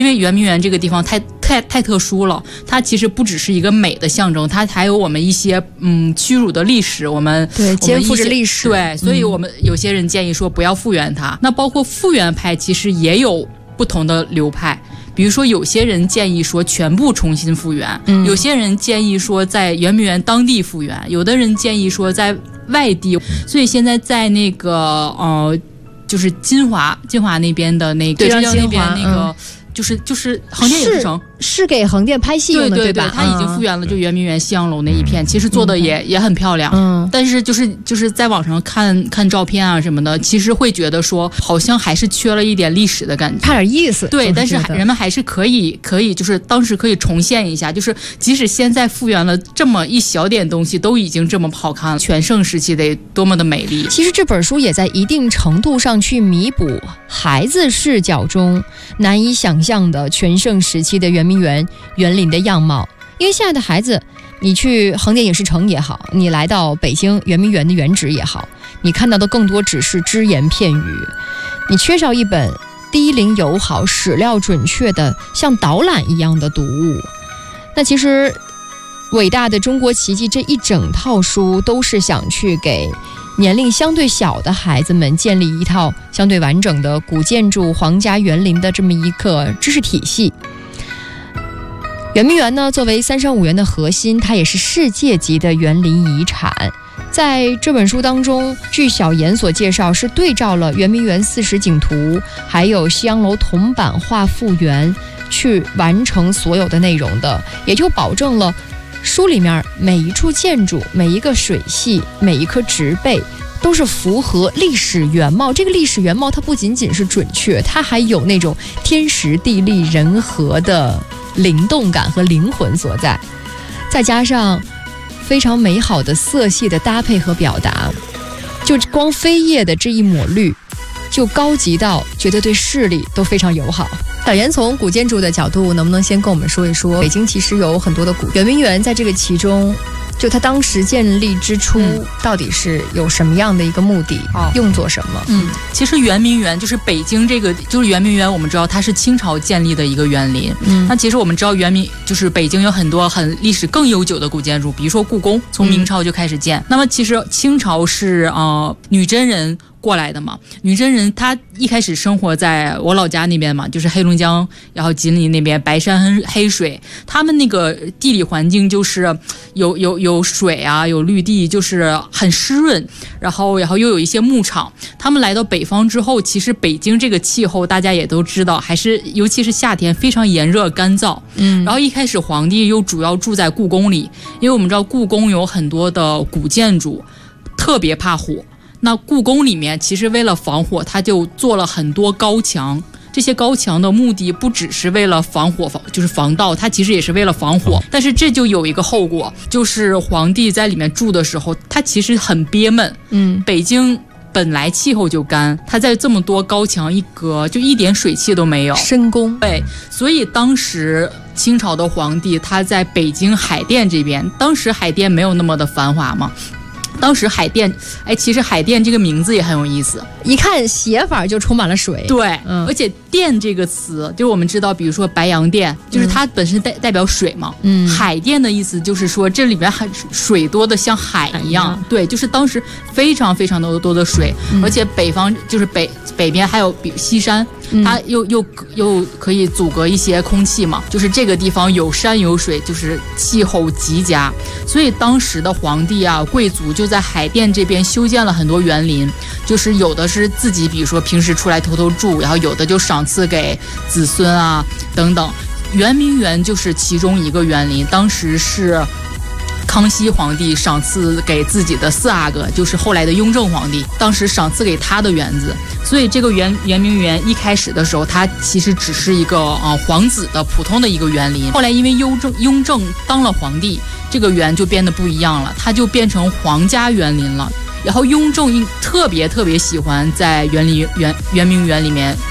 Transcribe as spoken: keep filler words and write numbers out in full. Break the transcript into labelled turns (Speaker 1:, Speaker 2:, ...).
Speaker 1: 因为圆明园这个地方太太太特殊了，它其实不只是一个美的象征，它还有我们一些嗯屈辱的历史，我们
Speaker 2: 对肩负着历史，
Speaker 1: 对，所以我们有些人建议说不要复原它。嗯、那包括复原派其实也有不同的流派，比如说有些人建议说全部重新复原，嗯、有些人建议说在圆明园当地复原，有的人建议说在外地。所以现在在那个呃，就是金华金华那边的那个浙江那边那个。嗯就是就是横店影视城
Speaker 2: 是, 是给横店拍戏用的，
Speaker 1: 对对对
Speaker 2: 吧？
Speaker 1: 它已经复原了，就圆明园西洋楼那一片，嗯、其实做的也、嗯、也很漂亮。嗯，但是就是就是在网上看看照片啊什么的，其实会觉得说好像还是缺了一点历史的感觉，
Speaker 2: 差点意思。
Speaker 1: 对，但是人们还是可以可以就是当时可以重现一下，就是即使现在复原了这么一小点东西，都已经这么好看了，全盛时期得多么的美丽。
Speaker 2: 其实这本书也在一定程度上去弥补孩子视角中难以想象的全盛时期的圆明园园林的样貌。因为现在的孩子，你去横店影视城也好，你来到北京圆明园的原址也好，你看到的更多只是只言片语，你缺少一本低龄友好、史料准确的像导览一样的读物。那其实伟大的中国奇迹这一整套书都是想去给年龄相对小的孩子们建立一套相对完整的古建筑、皇家园林的这么一个知识体系。圆明园呢，作为三山五园的核心，它也是世界级的园林遗产。在这本书当中，据小妍所介绍，是对照了圆明园四实景图还有西洋楼铜版画复原去完成所有的内容的，也就保证了书里面每一处建筑、每一个水系、每一颗植被都是符合历史原貌。这个历史原貌它不仅仅是准确，它还有那种天时地利人和的灵动感和灵魂所在，再加上非常美好的色系的搭配和表达，就光扉页的这一抹绿就高级到觉得对视力都非常友好。小妍从古建筑的角度，能不能先跟我们说一说，北京其实有很多的古圆明园在这个其中，就它当时建立之初、嗯、到底是有什么样的一个目的、哦、用作什么？
Speaker 1: 嗯，其实圆明园就是北京这个就是圆明园，我们知道它是清朝建立的一个园林。嗯，那其实我们知道圆明就是北京有很多很历史更悠久的古建筑，比如说故宫，从明朝就开始建。嗯、那么其实清朝是呃女真人过来的嘛，女真人她一开始生活在我老家那边嘛，就是黑龙江，然后吉林那边白山黑水，他们那个地理环境就是有有有水啊，有绿地，就是很湿润，然后然后又有一些牧场。他们来到北方之后，其实北京这个气候大家也都知道，还是尤其是夏天非常炎热干燥。嗯，然后一开始皇帝又主要住在故宫里，因为我们知道故宫有很多的古建筑，特别怕火。那故宫里面其实为了防火，它就做了很多高墙，这些高墙的目的不只是为了防火防就是防盗，它其实也是为了防火。但是这就有一个后果，就是皇帝在里面住的时候，他其实很憋闷。嗯，北京本来气候就干，它在这么多高墙一隔，就一点水汽都没有，
Speaker 2: 深宫。
Speaker 1: 对，所以当时清朝的皇帝他在北京海淀这边，当时海淀没有那么的繁华嘛。当时海淀，哎，其实海淀这个名字也很有意思，
Speaker 2: 一看写法就充满了水。
Speaker 1: 对，嗯，而且淀这个词，就是我们知道，比如说白洋淀，就是它本身代代表水嘛。嗯，海淀的意思就是说这里面水多的像海一样。嗯、对，就是当时非常非常多多的水，嗯、而且北方就是北北边还有比西山。它又又又可以阻隔一些空气嘛，就是这个地方有山有水，就是气候极佳，所以当时的皇帝啊、贵族就在海淀这边修建了很多园林，就是有的是自己，比如说平时出来偷偷住，然后有的就赏赐给子孙啊等等。圆明园就是其中一个园林，当时是康熙皇帝赏赐给自己的四阿哥，就是后来的雍正皇帝，当时赏赐给他的园子。所以这个圆圆明园一开始的时候，它其实只是一个啊、呃、皇子的普通的一个园林。后来因为雍正雍正当了皇帝，这个园就变得不一样了，它就变成皇家园林了。然后雍正特别特别喜欢在园林园圆明园里面